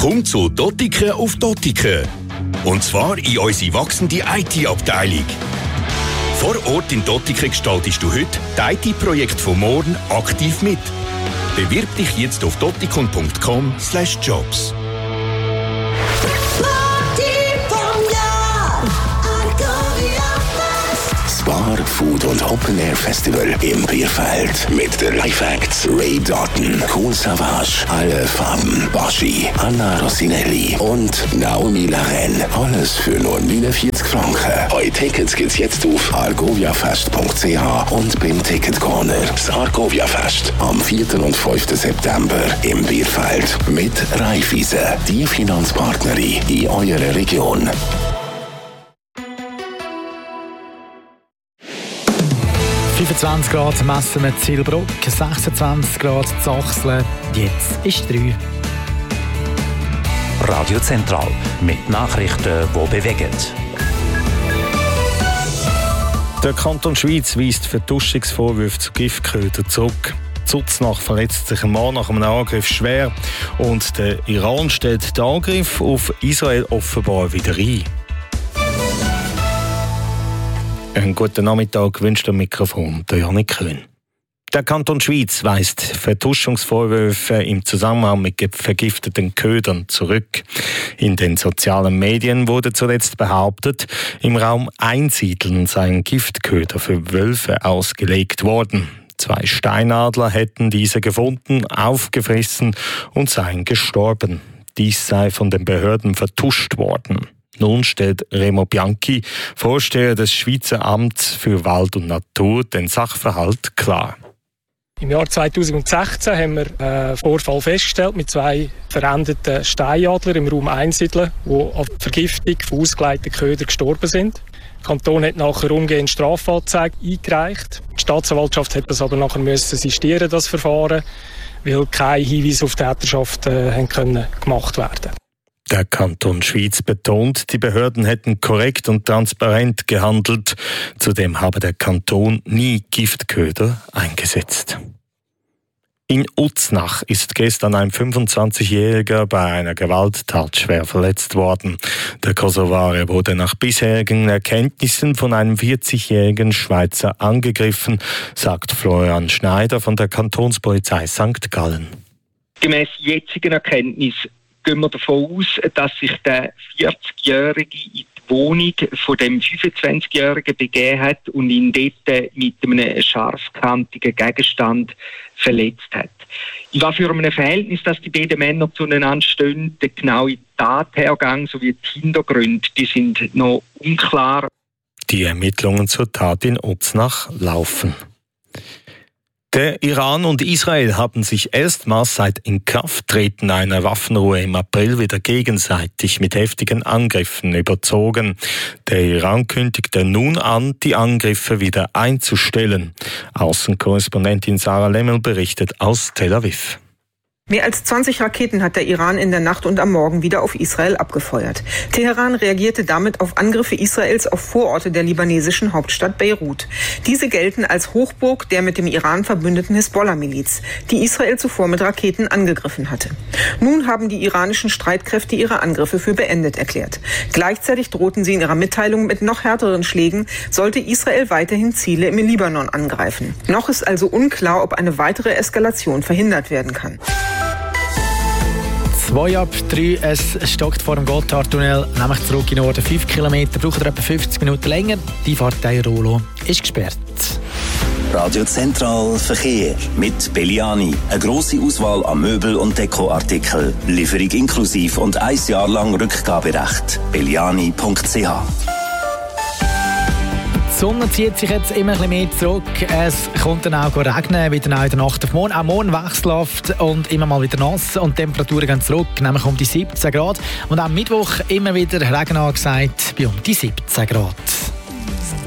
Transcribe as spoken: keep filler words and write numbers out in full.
Komm zu Dottiken auf Dottiken. Und zwar in unsere wachsende I T-Abteilung. Vor Ort in Dottiken gestaltest du heute die I T-Projekte von morgen aktiv mit. Bewirb dich jetzt auf dottikon punkt com slash jobs. Bar, Food und Open Air Festival im Bierfeld mit den Live Acts Ray Doughton, Kool Savas, Alle Farben, Baschi, Anna Rossinelli und Naomi Laren. Alles für nur neunundvierzig Franken. Eure Tickets gibt's jetzt auf argoviafest punkt c h und beim Ticket Corner. Das Argovia Fest am vierten und fünften September im Bierfeld mit Raiffeisen, die Finanzpartnerin in eurer Region. fünfundzwanzig Grad messen wir Zielbruck, sechsundzwanzig Grad Zachseln, jetzt ist drei. Radio Zentral mit Nachrichten, die bewegen. Der Kanton Schwyz weist Vertuschungsvorwürfe zu Giftködern zurück. Zuznach verletzt sich ein Mann nach einem Angriff schwer und der Iran stellt den Angriff auf Israel offenbar wieder ein. Einen guten Nachmittag wünscht am Mikrofon der Janik Köhn. Der Kanton Schwyz weist Vertuschungsvorwürfe im Zusammenhang mit vergifteten Ködern zurück. In den sozialen Medien wurde zuletzt behauptet, im Raum Einsiedeln seien Giftköder für Wölfe ausgelegt worden. Zwei Steinadler hätten diese gefunden, aufgefressen und seien gestorben. Dies sei von den Behörden vertuscht worden. Nun stellt Remo Bianchi, Vorsteher des Schweizer Amts für Wald und Natur, den Sachverhalt klar. Im Jahr zweitausendsechzehn haben wir einen Vorfall festgestellt mit zwei verendeten Steinadlern im Raum Einsiedeln, die an Vergiftung von ausgeleiteten Ködern gestorben sind. Der Kanton hat nachher umgehend Strafanzeige eingereicht. Die Staatsanwaltschaft hat das aber nachher müssen sistieren, das Verfahren, weil keine Hinweise auf Täterschaft äh, haben können gemacht werden. Der Kanton Schwyz betont, die Behörden hätten korrekt und transparent gehandelt. Zudem habe der Kanton nie Giftköder eingesetzt. In Uznach ist gestern ein fünfundzwanzigjähriger bei einer Gewalttat schwer verletzt worden. Der Kosovare wurde nach bisherigen Erkenntnissen von einem vierzigjährigen Schweizer angegriffen, sagt Florian Schneider von der Kantonspolizei Sankt Gallen. Gemäss jetzigen Erkenntnissen gehen wir davon aus, dass sich der vierzigjährige in die Wohnung von dem fünfundzwanzigjährigen begeben hat und ihn dort mit einem scharfkantigen Gegenstand verletzt hat. In was für einem Verhältnis, dass die beiden Männer zueinander stehen, der genaue Tathergang sowie die Hintergründe, die sind noch unklar. Die Ermittlungen zur Tat in Uznach laufen. Der Iran und Israel haben sich erstmals seit Inkrafttreten einer Waffenruhe im April wieder gegenseitig mit heftigen Angriffen überzogen. Der Iran kündigte nun an, die Angriffe wieder einzustellen. Außenkorrespondentin Sarah Lemmel berichtet aus Tel Aviv. Mehr als zwanzig Raketen hat der Iran in der Nacht und am Morgen wieder auf Israel abgefeuert. Teheran reagierte damit auf Angriffe Israels auf Vororte der libanesischen Hauptstadt Beirut. Diese gelten als Hochburg der mit dem Iran verbündeten Hisbollah-Miliz, die Israel zuvor mit Raketen angegriffen hatte. Nun haben die iranischen Streitkräfte ihre Angriffe für beendet erklärt. Gleichzeitig drohten sie in ihrer Mitteilung mit noch härteren Schlägen, sollte Israel weiterhin Ziele im Libanon angreifen. Noch ist also unklar, ob eine weitere Eskalation verhindert werden kann. zwei ab drei, es stockt vor dem Gotthardtunnel, nämlich zurück in den Norden fünf Kilometer, braucht ihr etwa fünfzig Minuten länger. Die Fahrt Rolo ist gesperrt. Radio Zentral Verkehr mit Belliani. Eine grosse Auswahl an Möbel- und Dekoartikeln. Lieferung inklusiv und ein Jahr lang Rückgaberecht. belliani punkt c h. Die Sonne zieht sich jetzt immer ein bisschen mehr zurück. Es kommt dann auch regnen, wieder auch in der Nacht auf morgen. Auch morgen Wechselhaft und immer mal wieder nass. Und die Temperaturen gehen zurück, nämlich um die siebzehn Grad. Und am Mittwoch immer wieder Regen angesagt bei um die siebzehn Grad.